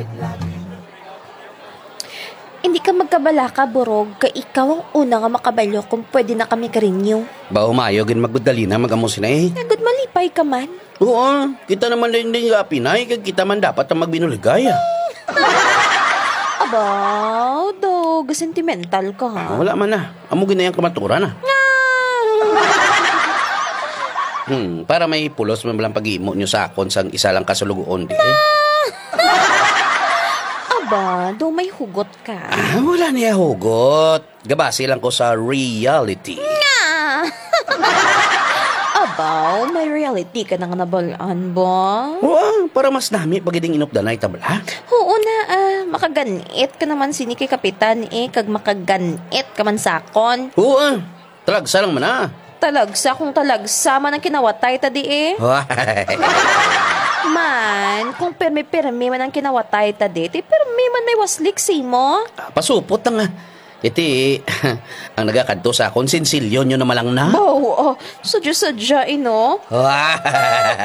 Hindi ka magkabalaka, Borog, ka ikaw ang una nga makabalyo kung pwede na kami karinyo. Ba umayo gin magudali na magamos na eh. Nagod malipay ka man. Oo, kita naman din nga pinay, kag kita man dapat ang magbinuligaya. Abaw, dog, sentimental ka ha. Wala man na, amo ginayang kamatura na. Para may pulos man lang pag-iimo nyo sa akon sang isa lang kasulugoon di eh. Aba, do may hugot ka. Wala niya hugot. Gabase lang ko sa reality. Abaw, may reality ka nang nabalaan ba? Oo, para mas nami pagiding inupdanay tabla. Oo na, makaganit ka naman sini kay Kapitan kag makaganit ka man sakon. Oo, talagsa lang man ah. Talagsa kung talagsa man ang kinawatay tadi Man, kung permi-permi man ang kinawatay tadi, ti permi man may waslik mo. Pasupot nga. Iti, ang nagakadto sa akon, sinsilyo nyo na malang na. Wow, sadya-sadya,